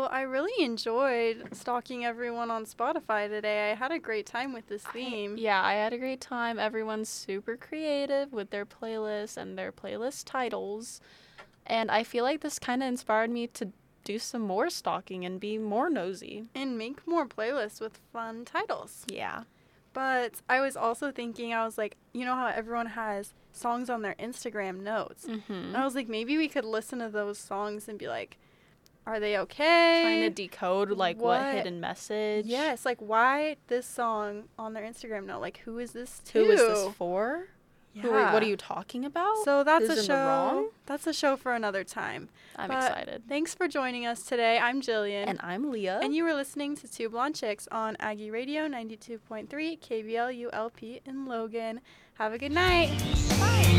I really enjoyed stalking everyone on Spotify today. I had a great time with this theme. I had a great time. Everyone's super creative with their playlists and their playlist titles. And I feel like this kind of inspired me to do some more stalking and be more nosy. And make more playlists with fun titles. Yeah. But I was also thinking, I was like, you know how everyone has songs on their Instagram notes? Mm-hmm. And I was like, maybe we could listen to those songs and be like, are they okay? Trying to decode, like, what hidden message. Yes, like, why this song on their Instagram note? Like, who is this to? Who is this for? Yeah. What are you talking about? So that's Who's a in the wrong? show. That's a show for another time. I'm But excited. Thanks for joining us today. I'm Jillian. And I'm Leah. And you were listening to Two Blonde Chicks on Aggie Radio 92.3 KBLU LP in Logan. Have a good night. Bye.